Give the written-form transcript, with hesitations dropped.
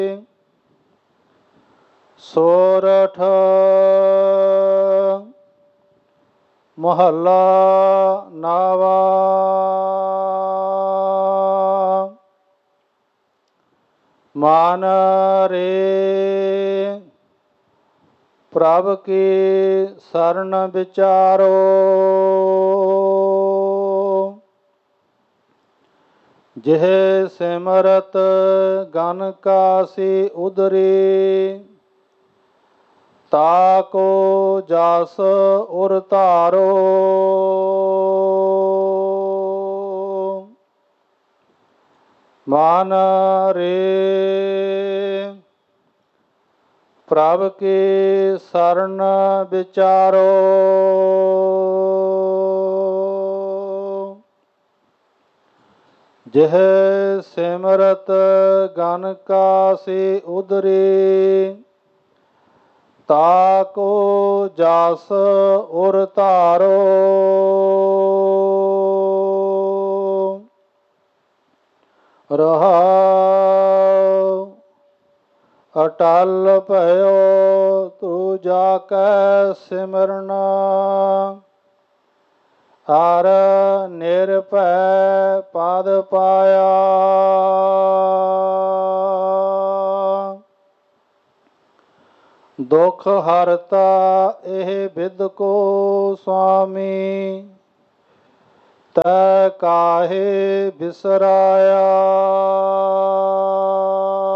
ਸੋਰਠ ਮਹੱਲਾ ਨਾਵਾ। ਮਨ ਰੇ ਪ੍ਰਭ ਕੀ ਸਰਨ ਵਿਚਾਰੋ। ਜਿਹ ਸਿਮਰਤ ਗਨ ਕਾਸੀ ਉਦਰੀ। ਤਾਕੋ ਜਸ ਉਰ ਧਾਰੋ। ਮਨ ਰੇ ਪ੍ਰਭ ਕੀ ਸਰਨ ਵਿਚਾਰੋ। ਜਿਹ ਸਿਮਰਤ ਗਨ ਕਾਸੀ ਉਦਰੀ। ਤਾਕੋ ਜਸ ਉਰ ਧਾਰੋ। ਰਹਾਉ ਅਟਲ ਭਇਓ ਤੂੰ ਜਾ ਕੈ ਸਿਮਰਨਾ। ਹਰ ਨਿਰਭੈ ਪਦ ਪਾਇਆ। ਦੁਖ ਹਰਤਾ ਇਹ ਬਿਦ ਕੋ ਸੁਆਮੀ। ਤੈ ਕਾਹੇ ਬਿਸਰਾਇਆ।